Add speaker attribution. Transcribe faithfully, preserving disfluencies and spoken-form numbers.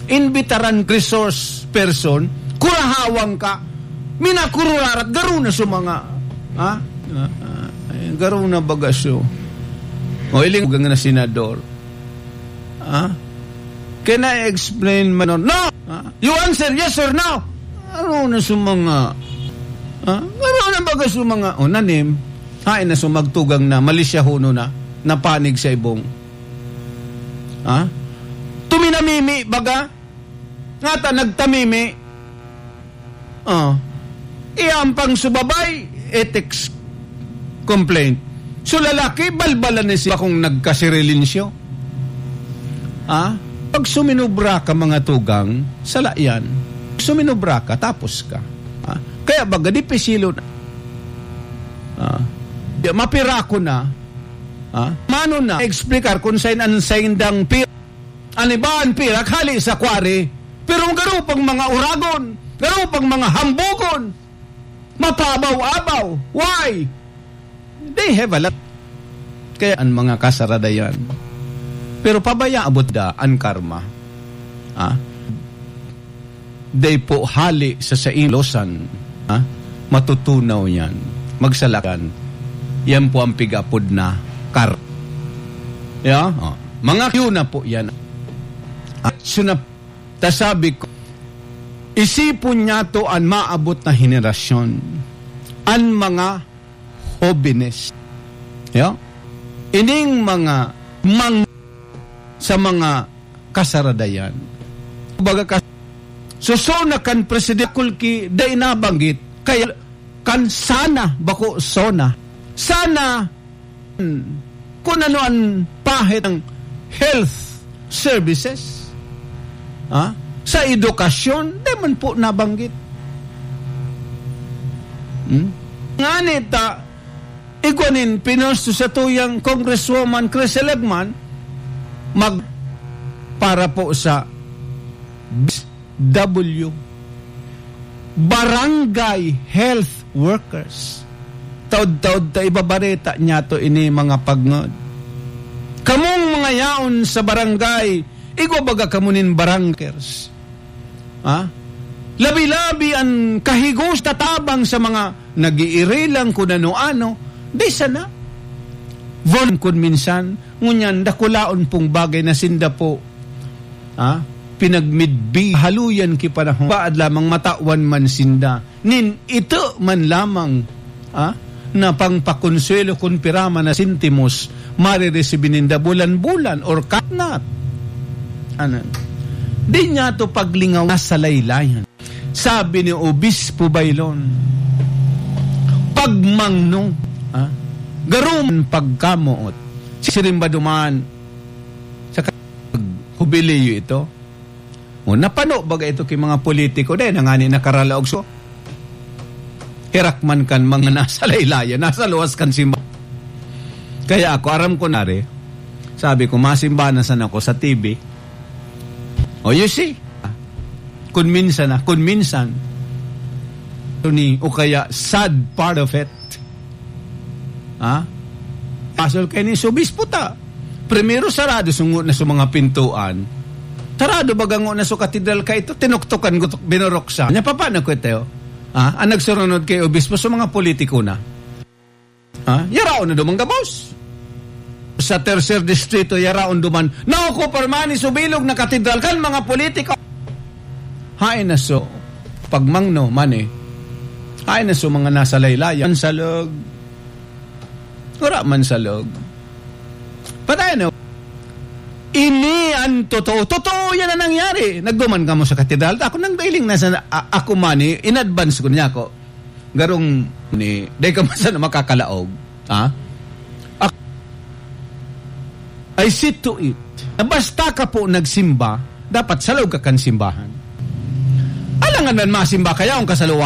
Speaker 1: Inbitaran resource person, kurahawang ka, minakururarat, garo na sa mga, ha? Uh, uh, garo na bagasyo. O iling hanggang na senador. Ha? Can I explain man? No! Ha? You answer yes or no? Garo na sa mga, ha? Garo na bagasyo mga, o nanim, hain na sumagtugang na, malisya huno na, napanig sa ibong. Ha? Tuminamimi, baga? Ngata nagtamimi, oh, iampang subabay, ethics complaint. So lalaki, balbalan na siya kung nagkasirilinsyo. Ah? Pag suminubra ka mga tugang, sala yan. Suminubra ka, tapos ka. Ah? Kaya baga, di pisilo na. Ah? Mapira ko na. Ah? Mano na, explikar kung saan ansayin dang pira. Anibaan pira, hali sa kwari. Pero garo pang mga uragon, garo pang mga hambugon, mapabaw-abaw. Why? They have a lot. Kaya ang mga kasaradayan. Pero pabaya abot da ang karma. Ah? They po hali sa sailosan. Ah? Matutunaw yan. Magsalakan. Yan po ang pigapod na karma. Yeah? Oh. Mga yun na po yan. Ah, sunap tasabi ko, isipon niya to ang maabot na henerasyon, ang mga hobbiness. Yeah? Ining mga mang sa mga kasaradayan. Baga kas susona kan presidente kulki da inabanggit, kaya kan sana bako sona. Sana kung ano ang pahit ng health services. Ha? Sa edukasyon, di man po nabanggit. Hmm? Nganita, iguanin, pinusto sa tuyang Congresswoman Chris Elegman, mag, para po sa W, Barangay Health Workers. Taod-taod ta ibabareta niya to ini mga pagnod. Kamong mga yaon sa barangay, igwa baga kamunin barangkers. Ha? Labi-labi ang kahigos tatabang sa mga nag-iirilang kung ano-ano. Di sana. Von kun minsan, ngunyan dakulaon pong bagay na sinda po. Ha? Pinagmidbi, haluyan ki panahon. Paad lamang matawan man sinda. Nin ito man lamang, ha? Na pangpakonsuelo kun pirama na sintimos, mariresibinin da bulan-bulan or katnat. Ano? Di niya to paglingaw na sa laylayan. Sabi ni Obispo Baylon, pagmangno, ha? Garum pagkamuot. Sirimba duman sa hubiliyo ito. O napano baga ito kay mga politiko din, ang ani nakaralaog so. Hirakman kan mga nasa laylayan, nasa luwas kan simba. Kaya ako, aram ko na rin, sabi ko, masimbahan san ako sa T V. O you see, kung minsan na, kung minsan, o kaya sad part of it, ha? Pasol kayo ni Sobispo ta. Primero sarado sungot na sa mga pintuan. Sarado bagango na sa katedral ka ito, tinuktukan ko, binurok sa. Nya, paano ko ito? Ha? Ang nagsurunod kay Obispo sa mga politiko na. Ha? Yaraon na dumang gabos. Sa tercer distrito, yaraon duman, nauko parmani subilog na katedral kan mga politiko. Hain na so, pagmangno, mani, hain na so mga nasa laylayan, sa log. Wala man sa log. Patay na, ini ang totoo. Totoo yan na nangyari. Nagduman ka mo sa katedral. Ako nang bailing na sa, a- ako mani, in advance ko niya ako. Garong, ni, day ka man sana makakalaog. Ha? I see to it na basta ka po nagsimba, dapat salaw ka kan simbahan. Alangan man masimba kaya ang kasaluwa.